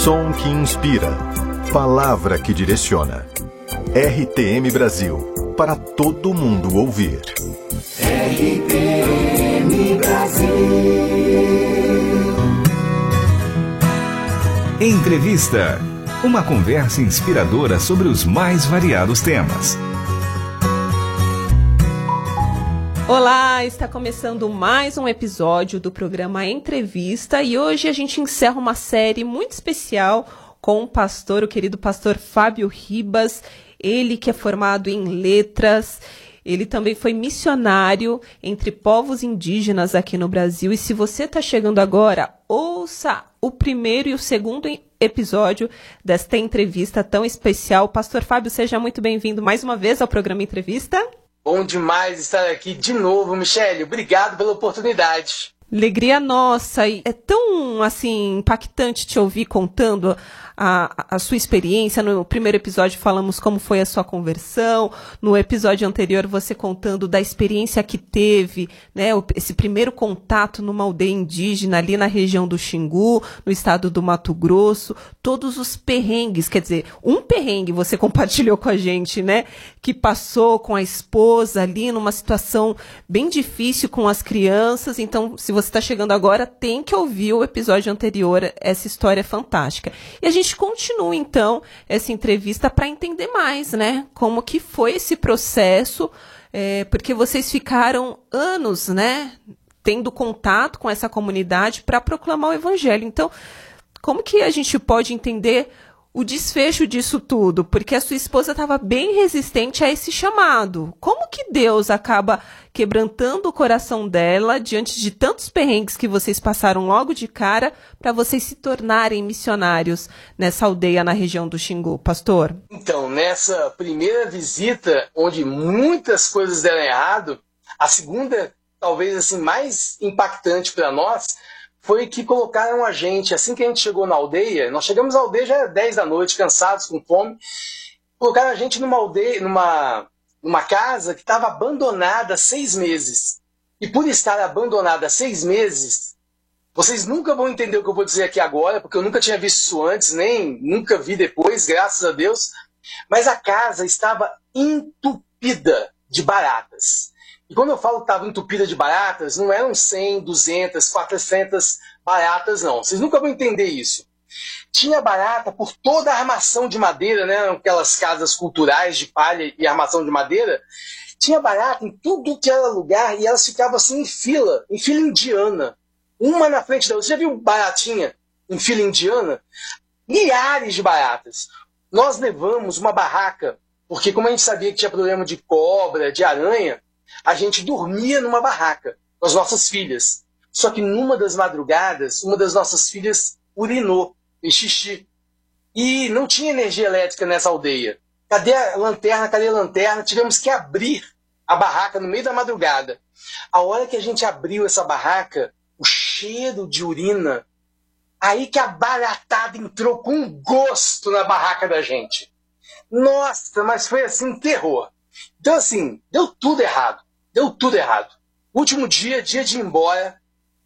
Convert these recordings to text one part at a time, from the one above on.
Som que inspira. Palavra que direciona. RTM Brasil. Para todo mundo ouvir. RTM Brasil. Entrevista. Uma conversa inspiradora sobre os mais variados temas. Olá, está começando mais um episódio do programa Entrevista e hoje a gente encerra uma série muito especial com o querido pastor Fábio Ribas, ele que é formado em letras, ele também foi missionário entre povos indígenas aqui no Brasil. E se você está chegando agora, ouça o primeiro e o segundo episódio desta entrevista tão especial. Pastor Fábio, seja muito bem-vindo mais uma vez ao programa Entrevista. Bom demais estar aqui de novo, Michele. Obrigado pela oportunidade. Alegria nossa. E é tão, impactante te ouvir contando a sua experiência. No primeiro episódio falamos como foi a sua conversão. No episódio anterior você contando da experiência que teve, né? Esse primeiro contato numa aldeia indígena ali na região do Xingu, no estado do Mato Grosso. Todos os perrengues, quer dizer, um perrengue você compartilhou com a gente, né? Que passou com a esposa ali numa situação bem difícil com as crianças. Então, se você está chegando agora, tem que ouvir o episódio anterior, essa história é fantástica. E a gente continua, então, essa entrevista para entender mais, né? Como que foi esse processo, porque vocês ficaram anos, né? Tendo contato com essa comunidade para proclamar o evangelho. Então, como que a gente pode entender o desfecho disso tudo? Porque a sua esposa estava bem resistente a esse chamado. Como que Deus acaba quebrantando o coração dela diante de tantos perrengues que vocês passaram logo de cara para vocês se tornarem missionários nessa aldeia na região do Xingu, pastor? Então, nessa primeira visita, onde muitas coisas deram errado, a segunda, talvez mais impactante para nós, foi que colocaram a gente, assim que a gente chegou na aldeia, nós chegamos à aldeia já 10 da noite, cansados, com fome, colocaram a gente numa aldeia, numa casa que estava abandonada há 6 meses. E por estar abandonada há 6 meses, vocês nunca vão entender o que eu vou dizer aqui agora, porque eu nunca tinha visto isso antes, nem nunca vi depois, graças a Deus, mas a casa estava entupida de baratas. E quando eu falo que estava entupida de baratas, não eram 100, 200, 400 baratas, não. Vocês nunca vão entender isso. Tinha barata por toda a armação de madeira, né? Aquelas casas culturais de palha e armação de madeira. Tinha barata em tudo que era lugar e elas ficavam assim em fila indiana. Uma na frente da outra. Você já viu baratinha em fila indiana? Milhares de baratas. Nós levamos uma barraca, porque como a gente sabia que tinha problema de cobra, de aranha, a gente dormia numa barraca com as nossas filhas. Só que numa das madrugadas, uma das nossas filhas urinou, fez xixi. E não tinha energia elétrica nessa aldeia. Cadê a lanterna? Cadê a lanterna? Tivemos que abrir a barraca no meio da madrugada. A hora que a gente abriu essa barraca, o cheiro de urina, aí que a baratada entrou com gosto na barraca da gente. Nossa, mas foi assim, terror. Então deu tudo errado. Deu tudo errado. Último dia de ir embora,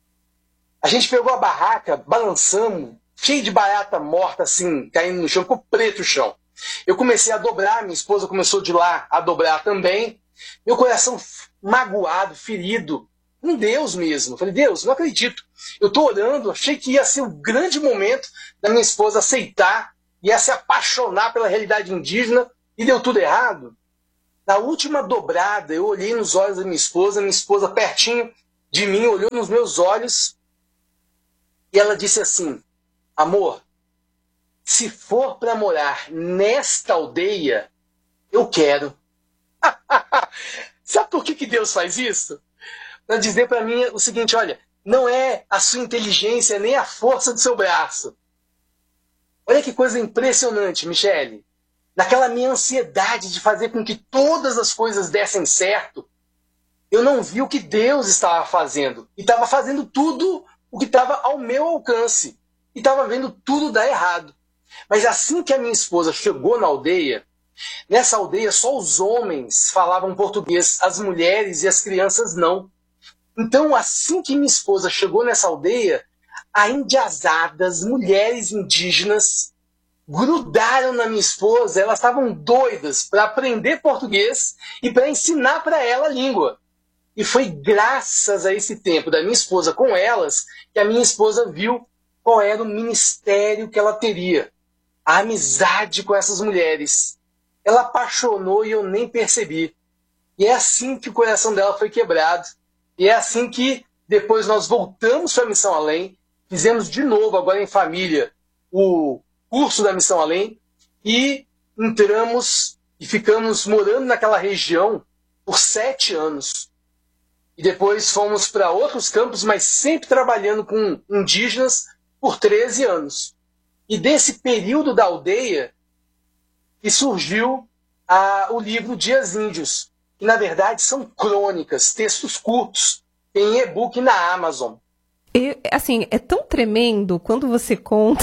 a gente pegou a barraca, balançamos, cheio de barata morta, caindo no chão, ficou preto o chão. Eu comecei a dobrar, minha esposa começou de lá a dobrar também. Meu coração magoado, ferido, com Deus mesmo. Falei, Deus, não acredito. Eu estou orando, achei que ia ser o grande momento da minha esposa aceitar, ia se apaixonar pela realidade indígena, e deu tudo errado. Na última dobrada, eu olhei nos olhos da minha esposa pertinho de mim, olhou nos meus olhos, e ela disse assim, amor, se for para morar nesta aldeia, eu quero. Sabe por que Deus faz isso? Para dizer para mim o seguinte, olha, não é a sua inteligência, nem a força do seu braço. Olha que coisa impressionante, Michele. Naquela minha ansiedade de fazer com que todas as coisas dessem certo, eu não vi o que Deus estava fazendo. E estava fazendo tudo o que estava ao meu alcance. E estava vendo tudo dar errado. Mas assim que a minha esposa chegou na aldeia, nessa aldeia só os homens falavam português, as mulheres e as crianças não. Então, assim que minha esposa chegou nessa aldeia, aindiazadas, mulheres indígenas, grudaram na minha esposa. Elas estavam doidas para aprender português e para ensinar para ela a língua. E foi graças a esse tempo da minha esposa com elas que a minha esposa viu qual era o ministério que ela teria. A amizade com essas mulheres. Ela apaixonou e eu nem percebi. E é assim que o coração dela foi quebrado. E é assim que depois nós voltamos para a Missão Além, fizemos de novo, agora em família, o curso da Missão Além, e entramos e ficamos morando naquela região por 7 anos. E depois fomos para outros campos, mas sempre trabalhando com indígenas por 13 anos. E desse período da aldeia que surgiu o livro Dias Índios, que na verdade são crônicas, textos curtos, em e-book na Amazon. Assim, é tão tremendo quando você conta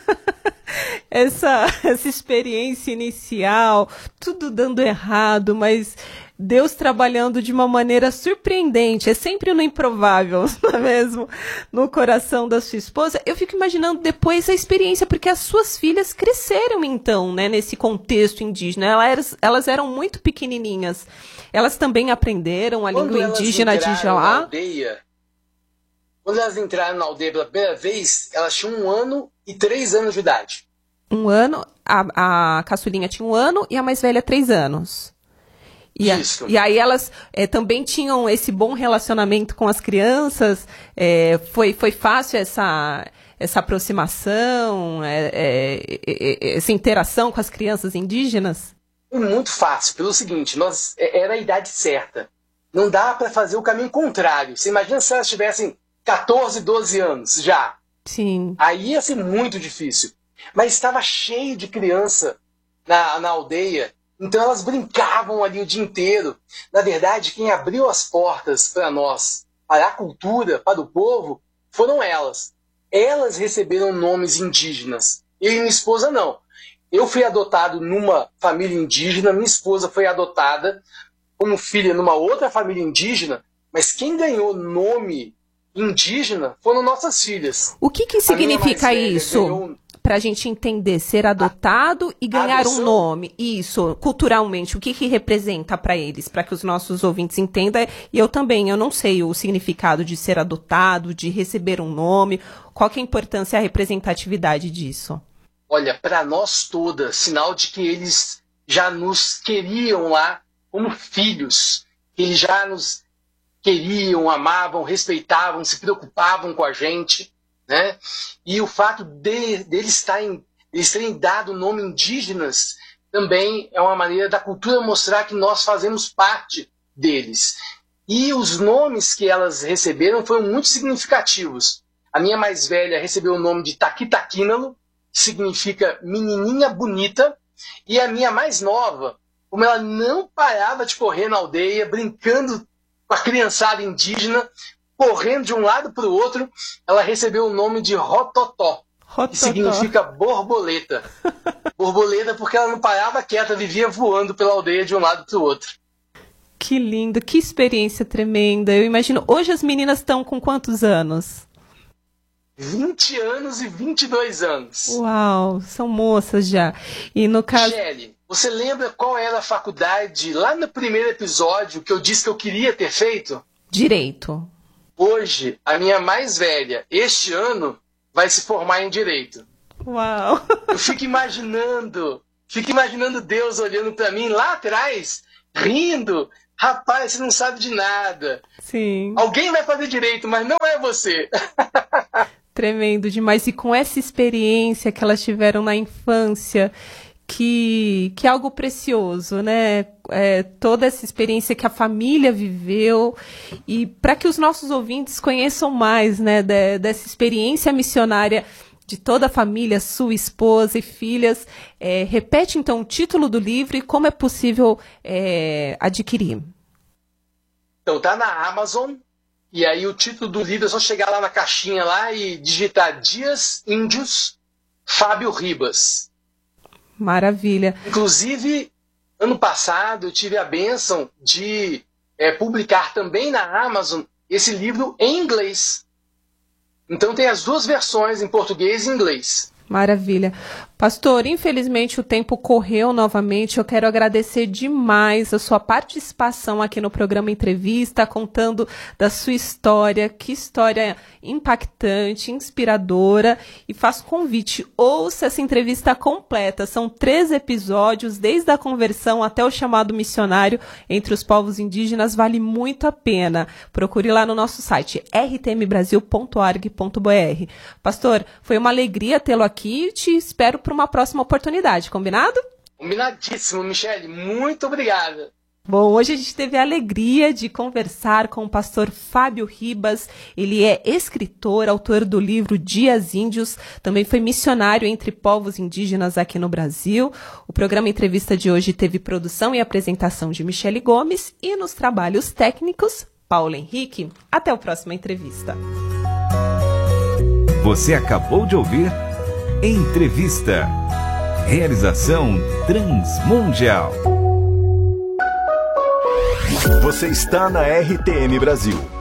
essa experiência inicial, tudo dando errado, mas Deus trabalhando de uma maneira surpreendente, é sempre no improvável, não é mesmo? No coração da sua esposa. Eu fico imaginando depois a experiência, porque as suas filhas cresceram então, né, nesse contexto indígena. Elas eram muito pequenininhas. Elas também aprenderam a língua indígena de Jalá. Quando elas entraram na aldeia pela primeira vez, elas tinham 1 ano e 3 anos de idade. 1 ano, a caçulinha tinha 1 ano e a mais velha 3 anos. E aí elas também tinham esse bom relacionamento com as crianças. Foi fácil essa aproximação, essa interação com as crianças indígenas? Muito fácil, pelo seguinte, era a idade certa. Não dá para fazer o caminho contrário. Você imagina se elas tivessem 14, 12 anos já. Sim. Aí ia ser muito difícil. Mas estava cheio de criança na aldeia. Então elas brincavam ali o dia inteiro. Na verdade, quem abriu as portas para nós, para a cultura, para o povo, foram elas. Elas receberam nomes indígenas. Eu e minha esposa não. Eu fui adotado numa família indígena, minha esposa foi adotada como filha numa outra família indígena, mas quem ganhou nome indígena foram nossas filhas. O que significa isso? Para a gente entender, ser adotado e ganhar um nome. Isso, culturalmente, o que representa para eles? Para que os nossos ouvintes entendam. E eu não sei o significado de ser adotado, de receber um nome. Qual que é a importância e a representatividade disso? Olha, para nós todas, sinal de que eles já nos queriam lá como filhos. Que eles já nos queriam, amavam, respeitavam, se preocupavam com a gente. Né? E o fato deles terem dado o nome indígenas também é uma maneira da cultura mostrar que nós fazemos parte deles. E os nomes que elas receberam foram muito significativos. A minha mais velha recebeu o nome de Taquitaquínalo, que significa menininha bonita, e a minha mais nova, como ela não parava de correr na aldeia, brincando com a criançada indígena, correndo de um lado para o outro, ela recebeu o nome de Rototó, que significa borboleta. Borboleta porque ela não parava quieta, vivia voando pela aldeia de um lado para o outro. Que lindo, que experiência tremenda. Eu imagino, hoje as meninas estão com quantos anos? 20 anos e 22 anos. Uau, são moças já. E no caso... Shelly, você lembra qual era a faculdade, lá no primeiro episódio, que eu disse que eu queria ter feito? Direito. Hoje, a minha mais velha, este ano, vai se formar em Direito. Uau! Eu fico imaginando Deus olhando para mim lá atrás, rindo. Rapaz, você não sabe de nada. Sim. Alguém vai fazer Direito, mas não é você. Tremendo demais. E com essa experiência que elas tiveram na infância, que é algo precioso, né? Toda essa experiência que a família viveu, e para que os nossos ouvintes conheçam mais, né, dessa experiência missionária de toda a família, sua esposa e filhas, repete então o título do livro e como é possível adquirir. Então tá na Amazon, e aí o título do livro é só chegar lá na caixinha lá e digitar Dias Índios, Fábio Ribas. Maravilha. Inclusive, ano passado eu tive a bênção de publicar também na Amazon esse livro em inglês. Então tem as duas versões, em português e inglês. Maravilha. Pastor, infelizmente o tempo correu novamente. Eu quero agradecer demais a sua participação aqui no programa Entrevista, contando da sua história. Que história impactante, inspiradora. E faço convite, ouça essa entrevista completa. São 3 episódios, desde a conversão até o chamado missionário entre os povos indígenas. Vale muito a pena. Procure lá no nosso site, rtmbrasil.org.br. Pastor, foi uma alegria tê-lo aqui. Te espero para uma próxima oportunidade, combinado? Combinadíssimo, Michele. Muito obrigada. Bom, hoje a gente teve a alegria de conversar com o pastor Fábio Ribas. Ele é escritor, autor do livro Dias Índios, também foi missionário entre povos indígenas aqui no Brasil. O programa Entrevista de hoje teve produção e apresentação de Michele Gomes e nos trabalhos técnicos, Paulo Henrique. Até o próximo Entrevista. Você acabou de ouvir Entrevista. Realização Transmundial. Você está na RTM Brasil.